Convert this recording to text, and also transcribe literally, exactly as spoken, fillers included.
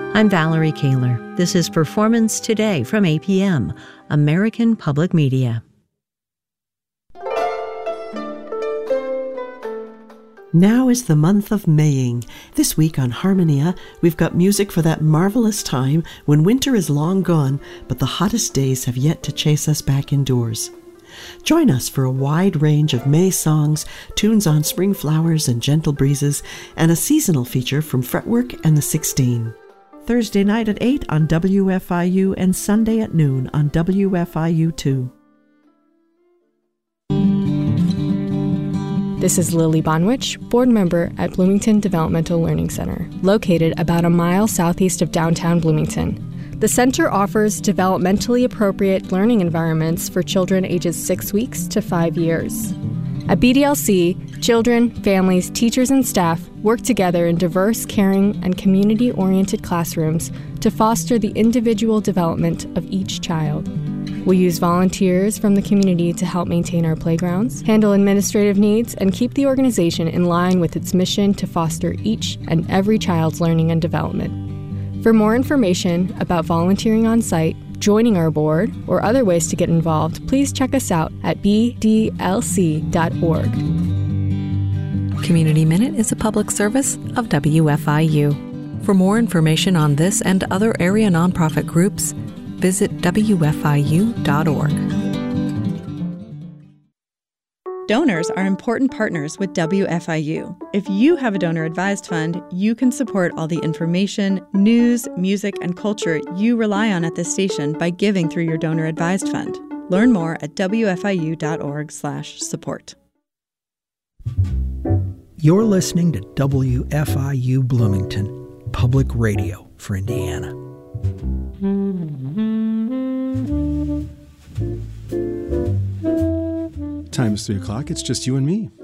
I'm Valerie Kaler. This is Performance Today from A P M, American Public Media. Now is the month of Maying. This week on Harmonia, we've got music for that marvelous time when winter is long gone, but the hottest days have yet to chase us back indoors. Join us for a wide range of May songs, tunes on spring flowers and gentle breezes, and a seasonal feature from Fretwork and the Sixteen. Thursday night at eight on W F I U and Sunday at noon on W F I U two. This is Lily Bonwich, board member at Bloomington Developmental Learning Center, located about a mile southeast of downtown Bloomington. The center offers developmentally appropriate learning environments for children ages six weeks to five years. At B D L C, children, families, teachers, and staff work together in diverse, caring, and community-oriented classrooms to foster the individual development of each child. We use volunteers from the community to help maintain our playgrounds, handle administrative needs, and keep the organization in line with its mission to foster each and every child's learning and development. For more information about volunteering on site, joining our board, or other ways to get involved, please check us out at b d l c dot org. Community Minute is a public service of W F I U. For more information on this and other area nonprofit groups, visit w f i u dot org. Donors are important partners with W F I U. If you have a donor-advised fund, you can support all the information, news, music, and culture you rely on at this station by giving through your donor-advised fund. Learn more at w f i u dot org slash support. You're listening to W F I U Bloomington, public radio for Indiana. Time is three o'clock. It's just you and me.